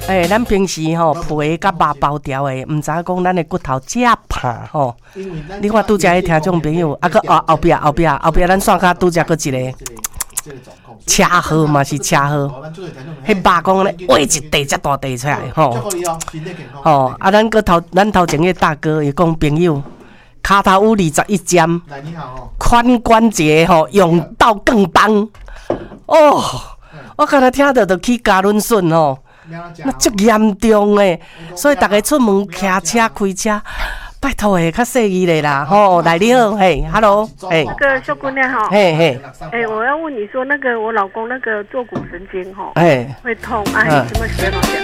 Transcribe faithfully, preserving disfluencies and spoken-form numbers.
诶、欸，咱平时吼皮甲肉包条的，毋知讲咱的骨头遮怕吼。你看拄则迄听众朋友，啊个后后壁后壁后壁，咱线骹拄则个一个车祸嘛是车祸，迄肉讲咧挖一地遮大地出来吼。吼，啊，咱个头咱头前个大哥伊讲朋友，骹头有二十一针，髋关节吼用到更当。哦，我刚才听到就去加仑笋吼。那足严重诶，所以大家出门骑车开车，拜托诶，较细意咧啦，吼，来你好，嘿 ，hello， 嘿， 那个秀姑娘哈， 嘿嘿， 哎，我要问你说，那个我老公那个坐骨神经哈， 哎， 会痛啊，什么时候讲？